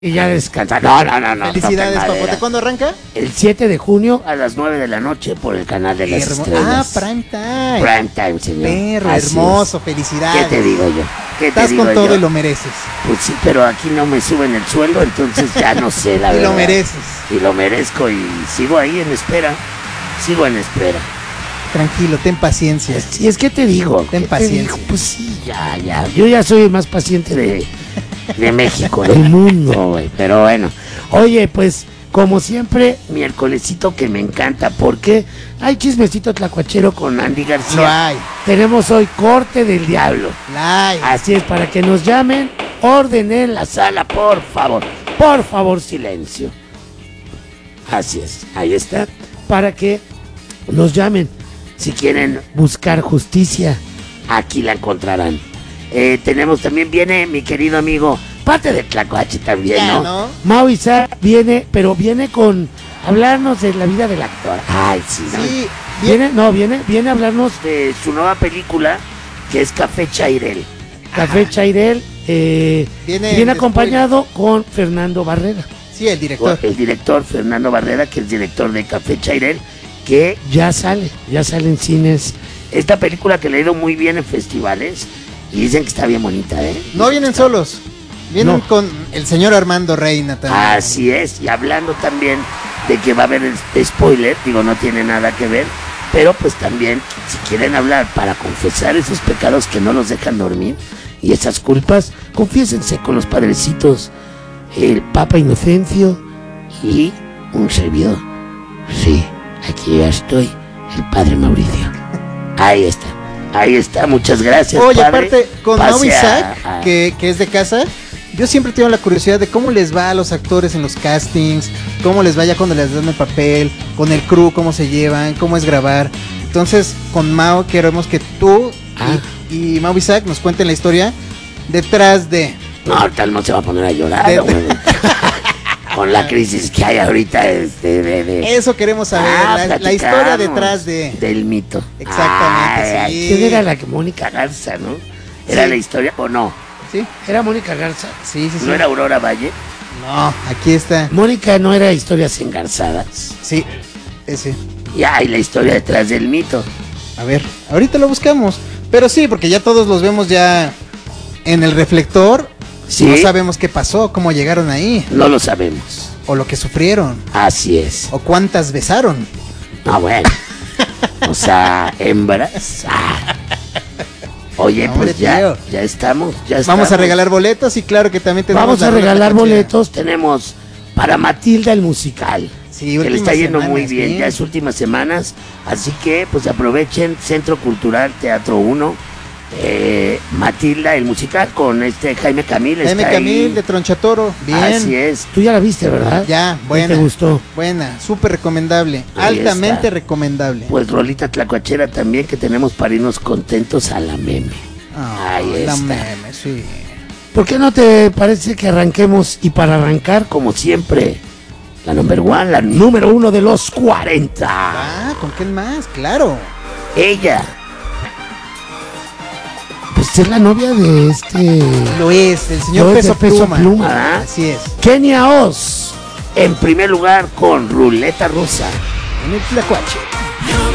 Y ya descansa. No. Felicidades, papote. ¿Cuándo arranca? El 7 de junio a las 9 de la noche por el canal de las estrellas. Prime Time. Prime Time, señor. Perro, así hermoso, es. felicidades. ¿Qué te digo yo? Estás con todo y lo mereces. Pues sí, pero aquí no me suben el sueldo, entonces ya no sé, la verdad. Y lo mereces. Y lo merezco y sigo ahí en espera. Sigo en espera. Tranquilo, ten paciencia. Sí, es que te digo. Ten paciencia. Pues sí, ya. Yo ya soy el más paciente de México, del mundo, güey. Pero bueno. Oye, pues, como siempre, miércolesito que me encanta, porque hay chismecito tlacuachero con Andy García. Lo hay. Tenemos hoy corte del diablo. La hay. Así es, para que nos llamen, orden en la sala, por favor. Por favor, silencio. Así es, ahí está. Para que nos llamen. Si quieren buscar justicia, aquí la encontrarán. Tenemos también, viene mi querido amigo, parte de Tlacuache también, Ya, ¿no? ¿no? Mau Isaac viene, pero viene con hablarnos de la vida del actor. Ay, sí, ¿no? Sí, Viene a hablarnos de su nueva película, que es Café Chairel. Café Chairel viene acompañado con Fernando Barrera. Sí, el director. El director Fernando Barrera, que es director de Café Chairel, que ya sale en cines. Esta película que le ha ido muy bien en festivales y dicen que está bien bonita, ¿eh? No vienen solos, vienen con el señor Armando Reina también. Así es, y hablando también de que va a haber el spoiler, digo, no tiene nada que ver, pero pues también, si quieren hablar para confesar esos pecados que no los dejan dormir y esas culpas, confiésense con los padrecitos, el Papa Inocencio y un servidor. Sí, aquí ya estoy, el Padre Mauricio. Ahí está, muchas gracias. Oye, padre. aparte, con Mau Isaac, a- que es de casa, yo siempre tengo la curiosidad de cómo les va a los actores en los castings, cómo les va ya cuando les dan el papel, con el crew, cómo se llevan, cómo es grabar. Entonces, con Mau queremos que tú y Mau Isaac nos cuenten la historia detrás de... No, ahorita no se va a poner a llorar, De- güey. Con la crisis que hay ahorita de Eso queremos saber, la historia detrás de... del mito. Exactamente, sí. ¿Quién era la que Mónica Garza, no? ¿Era Sí. la historia o no? ¿Sí? ¿Era Mónica Garza? Sí. ¿No era Aurora Valle? No, aquí está. Mónica no era Historias Engarzadas. Sí, ese. Y hay la historia detrás del mito. A ver, ahorita lo buscamos. Pero sí, porque ya todos los vemos ya en el reflector. Sí. No sabemos qué pasó, cómo llegaron ahí, No lo sabemos. o lo que sufrieron, Así es. o cuántas besaron. No, bueno. O sea, hembras. Oye, Hombre, pues ya tío. estamos. Vamos a regalar boletos y claro que también tenemos... Vamos la a ruta regalar tlacuachera. boletos. Tenemos para Matilda el musical. Sí, Que le está últimas yendo muy semanas, bien, ya es últimas semanas. Así que pues aprovechen Centro Cultural Teatro 1. Matilda el musical con Jaime Camil. Jaime está Camil ahí. de Tronchatoro, bien. Así es. Tú ya la viste, ¿verdad? Ya, buena. ¿Te gustó? Buena, súper recomendable, Ahí altamente está. recomendable. Pues rolita tlacuachera también que tenemos para irnos contentos a la meme. Ahí la está. meme, sí. ¿Por qué no te parece que arranquemos? Y para arrancar, como siempre, la número uno de los 40. Ah, ¿con quién más? Claro. Ella. Pues es la novia de Lo es, el señor Lo es Peso, de Peso Pluma. Pluma, ¿verdad? Así es. Kenia Oz. En primer lugar con Ruleta Rusa. En el Tlacuache.